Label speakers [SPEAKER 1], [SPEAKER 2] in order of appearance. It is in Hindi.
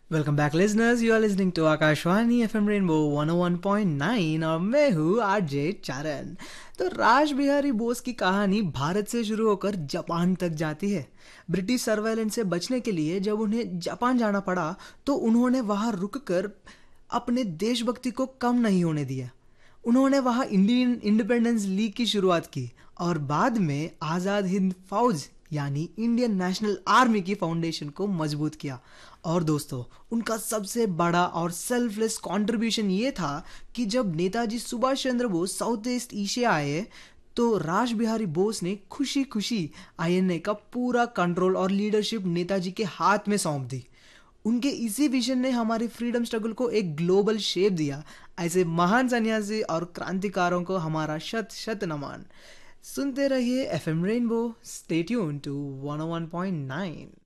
[SPEAKER 1] Welcome back listeners, you are listening to Akashvani FM rainbow 101.9 और मैं हूँ आरजे चारण। तो राज बिहारी बोस की कहानी भारत से शुरू होकर जापान तक जाती है। ब्रिटिश सर्वेलेंस से बचने के लिए जब उन्हें जापान जाना पड़ा तो उन्होंने वहाँ रुककर अपने देशभक्ति को कम नहीं होने दिया। उन्होंने वहाँ इंडियन इंडिपेंडेंस लीग की शुरुआत की और बाद में आज़ाद हिंद फौज यानी इंडियन नेशनल आर्मी की फाउंडेशन को मजबूत किया। और दोस्तों, उनका सबसे बड़ा और सेल्फलेस कंट्रीब्यूशन ये था कि जब Netaji Subhash Chandra Bose south east Asia आए तो राज बिहारी बोस ने खुशी खुशी आईएनए का पूरा कंट्रोल और लीडरशिप नेताजी के हाथ में सौंप दी। उनके इसी विजन ने हमारी फ्रीडम स्ट्रगल को एक ग्लोबल शेप दिया। ऐसे महान सन्यासी और क्रांतिकारों को हमारा शत शत नमन। सुनते रहिए FM rainbow, stay tune to 101.9।